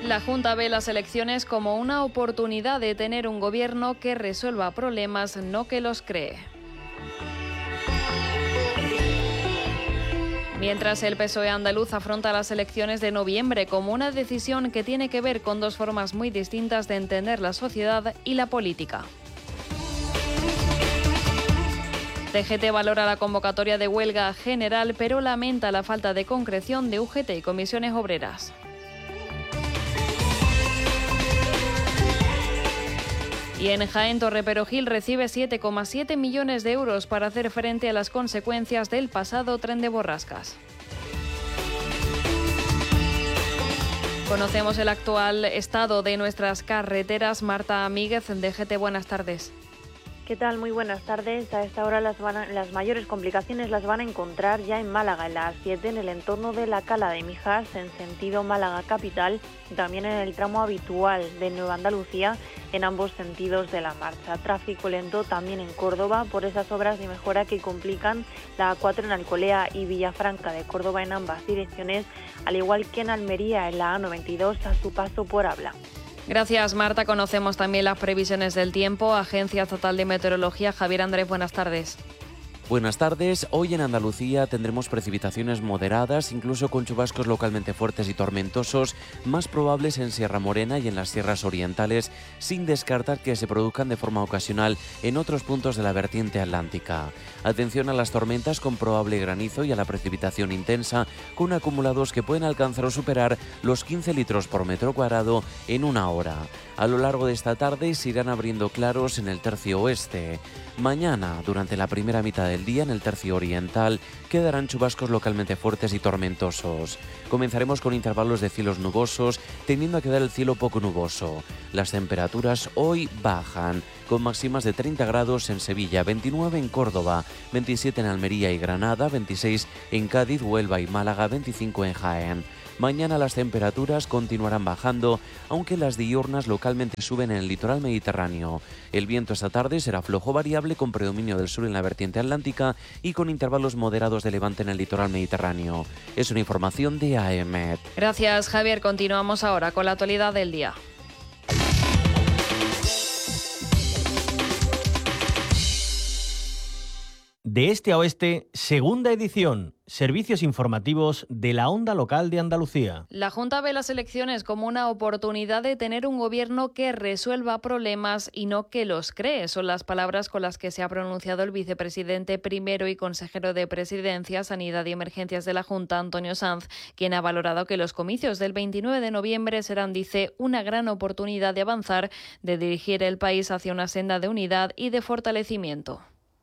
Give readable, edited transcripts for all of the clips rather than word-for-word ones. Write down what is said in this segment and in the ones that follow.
La Junta ve las elecciones como una oportunidad de tener un gobierno que resuelva problemas, no que los cree. Mientras el PSOE andaluz afronta las elecciones de noviembre como una decisión que tiene que ver con dos formas muy distintas de entender la sociedad y la política. CGT valora la convocatoria de huelga general, pero lamenta la falta de concreción de UGT y comisiones obreras. Y en Jaén, Torreperogil recibe 7,7 millones de euros para hacer frente a las consecuencias del pasado tren de borrascas. Conocemos el actual estado de nuestras carreteras. Marta Míguez, DGT, buenas tardes. ¿Qué tal? Muy buenas tardes. A esta hora las mayores complicaciones las van a encontrar ya en Málaga, en la A7, en el entorno de la Cala de Mijas, en sentido Málaga capital, y también en el tramo habitual de Nueva Andalucía, en ambos sentidos de la marcha. Tráfico lento también en Córdoba por esas obras de mejora que complican la A4 en Alcolea y Villafranca de Córdoba en ambas direcciones, al igual que en Almería en la A92 a su paso por Abla. Gracias, Marta. Conocemos también las previsiones del tiempo. Agencia Estatal de Meteorología, Javier Andrés, buenas tardes. Buenas tardes. Hoy en Andalucía tendremos precipitaciones moderadas, incluso con chubascos localmente fuertes y tormentosos, más probables en Sierra Morena y en las sierras orientales, sin descartar que se produzcan de forma ocasional en otros puntos de la vertiente atlántica. Atención a las tormentas con probable granizo y a la precipitación intensa, con acumulados que pueden alcanzar o superar los 15 litros por metro cuadrado en una hora. A lo largo de esta tarde se irán abriendo claros en el tercio oeste. Mañana, durante la primera mitad del día, en el tercio oriental, quedarán chubascos localmente fuertes y tormentosos. Comenzaremos con intervalos de cielos nubosos, tendiendo a quedar el cielo poco nuboso. Las temperaturas hoy bajan, con máximas de 30 grados en Sevilla, 29 en Córdoba, 27 en Almería y Granada, 26 en Cádiz, Huelva y Málaga, 25 en Jaén. Mañana las temperaturas continuarán bajando, aunque las diurnas localmente suben en el litoral mediterráneo. El viento esta tarde será flojo variable con predominio del sur en la vertiente atlántica y con intervalos moderados de levante en el litoral mediterráneo. Es una información de AEMET. Gracias, Javier. Continuamos ahora con la actualidad del día. De este a oeste, segunda edición. Servicios informativos de la Onda Local de Andalucía. La Junta ve las elecciones como una oportunidad de tener un gobierno que resuelva problemas y no que los cree. Son las palabras con las que se ha pronunciado el vicepresidente primero y consejero de Presidencia, Sanidad y Emergencias de la Junta, Antonio Sanz, quien ha valorado que los comicios del 29 de noviembre serán, dice, una gran oportunidad de avanzar, de dirigir el país hacia una senda de unidad y de fortalecimiento.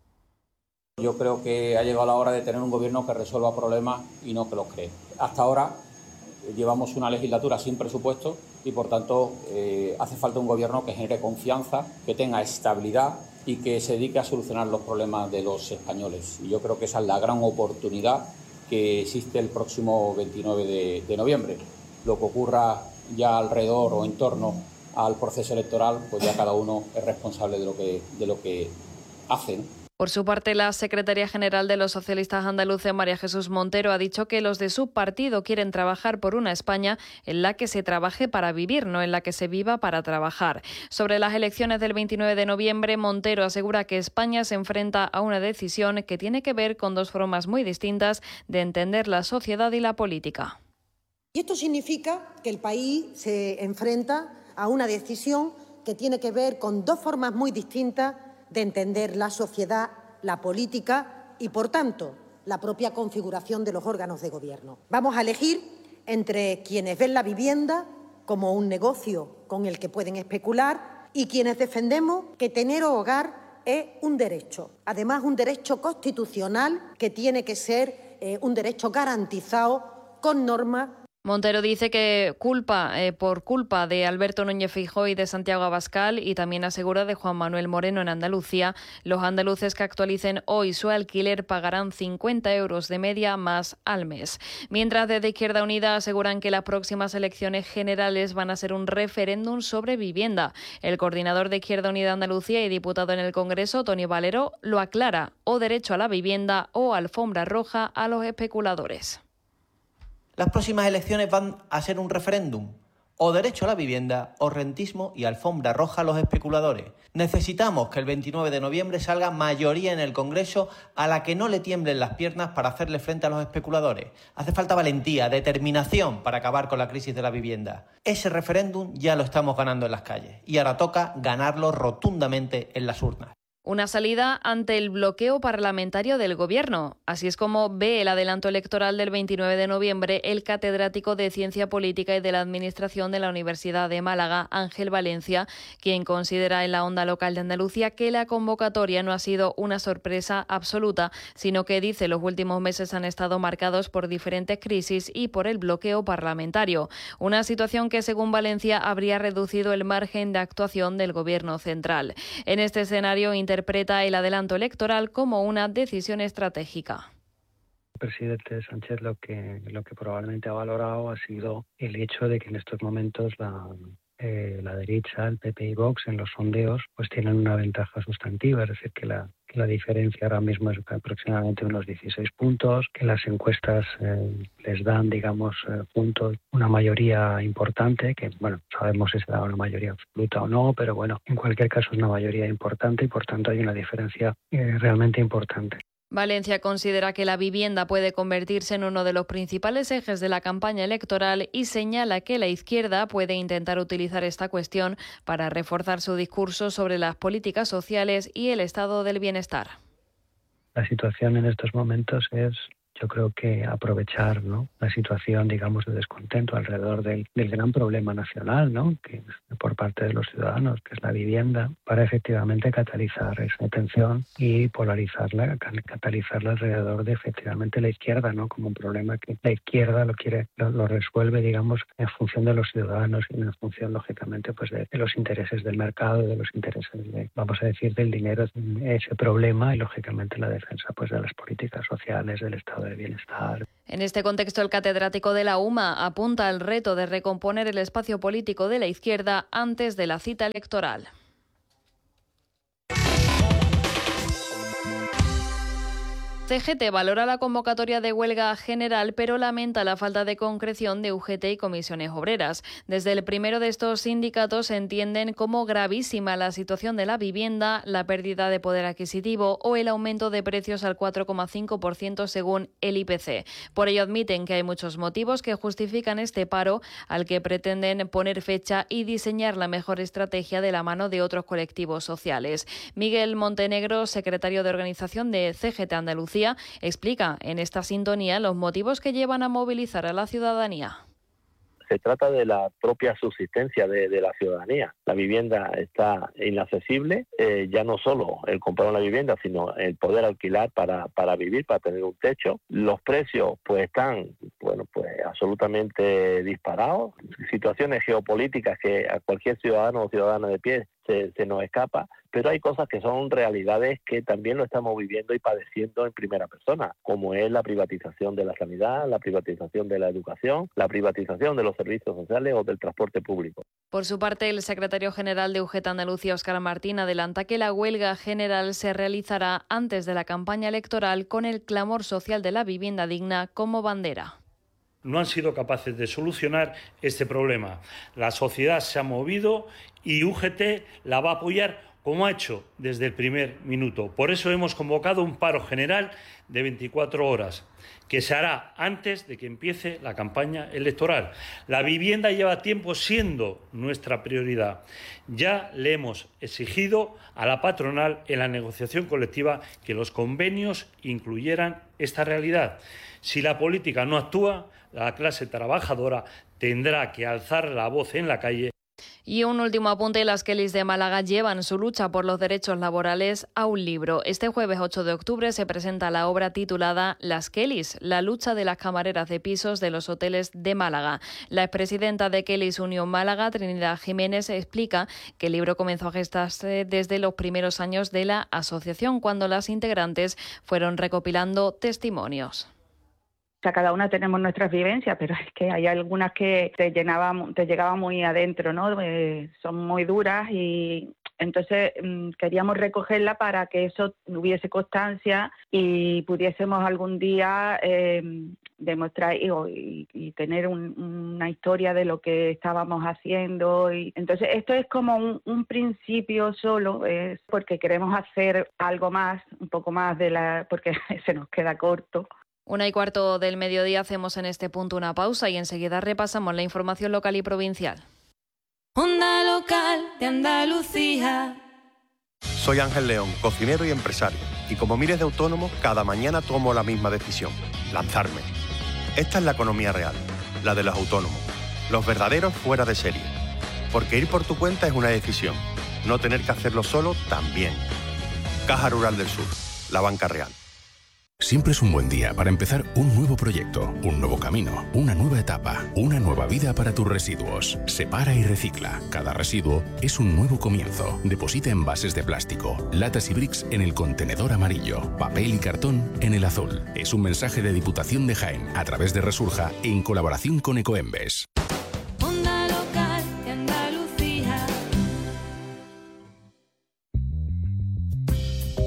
Yo creo que ha llegado la hora de tener un gobierno que resuelva problemas y no que los cree. Hasta ahora llevamos una legislatura sin presupuesto y, por tanto, hace falta un gobierno que genere confianza, que tenga estabilidad y que se dedique a solucionar los problemas de los españoles. Y yo creo que esa es la gran oportunidad que existe el próximo 29 de noviembre. Lo que ocurra ya alrededor o en torno al proceso electoral, pues ya cada uno es responsable de lo que hace, ¿no? Por su parte, la secretaria general de los socialistas andaluces, María Jesús Montero, ha dicho que los de su partido quieren trabajar por una España en la que se trabaje para vivir, no en la que se viva para trabajar. Sobre las elecciones del 29 de noviembre, Montero asegura que España se enfrenta a una decisión que tiene que ver con dos formas muy distintas de entender la sociedad y la política. Y esto significa que el país se enfrenta a una decisión que tiene que ver con dos formas muy distintas de entender la sociedad, la política y, por tanto, la propia configuración de los órganos de gobierno. Vamos a elegir entre quienes ven la vivienda como un negocio con el que pueden especular y quienes defendemos que tener hogar es un derecho, además un derecho constitucional que tiene que ser un derecho garantizado con normas. Montero dice que por culpa de Alberto Núñez Feijóo y de Santiago Abascal, y también asegura de Juan Manuel Moreno en Andalucía, los andaluces que actualicen hoy su alquiler pagarán 50 euros de media más al mes. Mientras desde Izquierda Unida aseguran que las próximas elecciones generales van a ser un referéndum sobre vivienda. El coordinador de Izquierda Unida Andalucía y diputado en el Congreso, Toni Valero, lo aclara: o derecho a la vivienda o alfombra roja a los especuladores. Las próximas elecciones van a ser un referéndum o derecho a la vivienda, o rentismo y alfombra roja a los especuladores. Necesitamos que el 29 de noviembre salga mayoría en el Congreso a la que no le tiemblen las piernas para hacerle frente a los especuladores. Hace falta valentía, determinación para acabar con la crisis de la vivienda. Ese referéndum ya lo estamos ganando en las calles y ahora toca ganarlo rotundamente en las urnas. Una salida ante el bloqueo parlamentario del Gobierno. Así es como ve el adelanto electoral del 29 de noviembre el catedrático de Ciencia Política y de la Administración de la Universidad de Málaga, Ángel Valencia, quien considera en la Onda Local de Andalucía que la convocatoria no ha sido una sorpresa absoluta, sino que dice los últimos meses han estado marcados por diferentes crisis y por el bloqueo parlamentario. Una situación que, según Valencia, habría reducido el margen de actuación del Gobierno central. En este escenario, interpreta el adelanto electoral como una decisión estratégica. El presidente Sánchez lo que probablemente ha valorado ha sido el hecho de que en estos momentos la derecha, el PP y Vox, en los sondeos, pues tienen una ventaja sustantiva, es decir, que la diferencia ahora mismo es aproximadamente unos 16 puntos, que las encuestas les dan, digamos, puntos, una mayoría importante, que, bueno, sabemos si será una mayoría absoluta o no, pero bueno, en cualquier caso es una mayoría importante y por tanto hay una diferencia realmente importante. Valencia considera que la vivienda puede convertirse en uno de los principales ejes de la campaña electoral y señala que la izquierda puede intentar utilizar esta cuestión para reforzar su discurso sobre las políticas sociales y el estado del bienestar. La situación en estos momentos es, yo creo que aprovechar, ¿no?, la situación, digamos, de descontento alrededor del gran problema nacional, ¿no?, que es por parte de los ciudadanos, que es la vivienda, para efectivamente catalizar esa tensión y catalizarla alrededor de efectivamente la izquierda, ¿no?, como un problema que la izquierda lo resuelve, digamos, en función de los ciudadanos y en función, lógicamente, pues de los intereses del mercado, de los intereses del dinero, ese problema y, lógicamente, la defensa, pues, de las políticas sociales, del estado de bienestar. En este contexto, el catedrático de la UMA apunta al reto de recomponer el espacio político de la izquierda antes de la cita electoral. CGT valora la convocatoria de huelga general, pero lamenta la falta de concreción de UGT y comisiones obreras. Desde el primero de estos sindicatos entienden como gravísima la situación de la vivienda, la pérdida de poder adquisitivo o el aumento de precios al 4,5% según el IPC. Por ello admiten que hay muchos motivos que justifican este paro, al que pretenden poner fecha y diseñar la mejor estrategia de la mano de otros colectivos sociales. Miguel Montenegro, secretario de organización de CGT Andalucía, explica en esta sintonía los motivos que llevan a movilizar a la ciudadanía. Se trata de la propia subsistencia de la ciudadanía. La vivienda está inaccesible, ya no solo el comprar una vivienda, sino el poder alquilar para vivir, para tener un techo. Los precios pues están absolutamente disparados. Situaciones geopolíticas que a cualquier ciudadano o ciudadana de pie se nos escapa, pero hay cosas que son realidades que también lo estamos viviendo y padeciendo en primera persona, como es la privatización de la sanidad, la privatización de la educación, la privatización de los servicios sociales o del transporte público. Por su parte, el secretario general de UGT Andalucía, Óscar Martín, adelanta que la huelga general se realizará antes de la campaña electoral con el clamor social de la vivienda digna como bandera. No han sido capaces de solucionar este problema. La sociedad se ha movido y UGT la va a apoyar como ha hecho desde el primer minuto. Por eso hemos convocado un paro general de 24 horas, que se hará antes de que empiece la campaña electoral. La vivienda lleva tiempo siendo nuestra prioridad. Ya le hemos exigido a la patronal en la negociación colectiva que los convenios incluyeran esta realidad. Si la política no actúa, la clase trabajadora tendrá que alzar la voz en la calle. Y un último apunte, las Kellys de Málaga llevan su lucha por los derechos laborales a un libro. Este jueves 8 de octubre se presenta la obra titulada Las Kellys, la lucha de las camareras de pisos de los hoteles de Málaga. La expresidenta de Kellys Unión Málaga, Trinidad Jiménez, explica que el libro comenzó a gestarse desde los primeros años de la asociación, cuando las integrantes fueron recopilando testimonios. O sea, cada una tenemos nuestras vivencias, pero es que hay algunas que te llegaban muy adentro, ¿no? Son muy duras y entonces queríamos recogerla para que eso hubiese constancia y pudiésemos algún día demostrar y tener una historia de lo que estábamos haciendo. Y entonces esto es como un principio solo, es porque queremos hacer algo más, un poco más porque se nos queda corto. 1:15 del mediodía, hacemos en este punto una pausa y enseguida repasamos la información local y provincial. Onda Local de Andalucía. Soy Ángel León, cocinero y empresario, y como miles de autónomos, cada mañana tomo la misma decisión: lanzarme. Esta es la economía real, la de los autónomos, los verdaderos fuera de serie. Porque ir por tu cuenta es una decisión, no tener que hacerlo solo también. Caja Rural del Sur, la banca real. Siempre es un buen día para empezar un nuevo proyecto, un nuevo camino, una nueva etapa, una nueva vida para tus residuos. Separa y recicla. Cada residuo es un nuevo comienzo. Deposita envases de plástico, latas y bricks en el contenedor amarillo, papel y cartón en el azul. Es un mensaje de Diputación de Jaén a través de Resurja en colaboración con Ecoembes. Onda Local de Andalucía.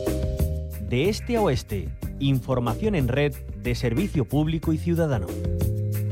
De este a oeste, información en red de servicio público y ciudadano.